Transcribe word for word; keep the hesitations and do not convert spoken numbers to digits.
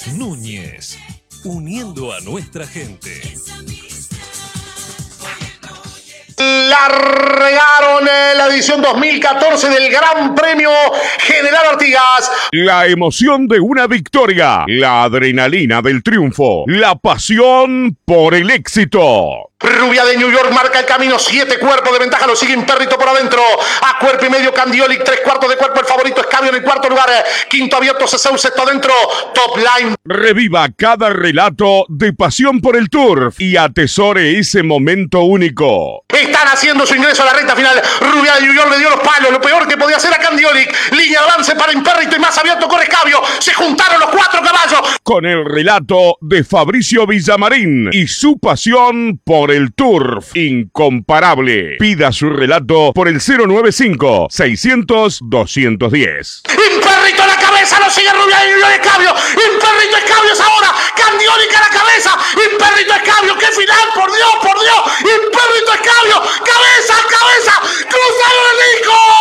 Núñez, uniendo a nuestra gente. Largaron la edición dos mil catorce del Gran Premio General Artigas. La emoción de una victoria, la adrenalina del triunfo, la pasión por el éxito. Rubia de New York marca el camino, siete cuerpos de ventaja, lo sigue Imperrito por adentro, a cuerpo y medio Candiolic, tres cuartos de cuerpo, el favorito Escabio en el cuarto lugar, quinto abierto Ceseu, sexto adentro, Top Line. Reviva cada relato de pasión por el turf y atesore ese momento único. Están haciendo su ingreso a la recta final, Rubia de New York le dio los palos, lo peor que podía hacer a Candiolic, línea de avance para Imperrito y más abierto corre Escabio, se juntaron los cuatro caballos. Con el relato de Fabricio Villamarín y su pasión por el turf incomparable. Pida su relato por el cero nueve cinco, seiscientos, doscientos diez. Imperrito a la cabeza, lo sigue Rubia de New York Escabio, Imperrito Escabio es ahora, Candiolic a la cabeza, Imperrito Escabio, qué final, por Dios, por Dios, Imperrito Escabio,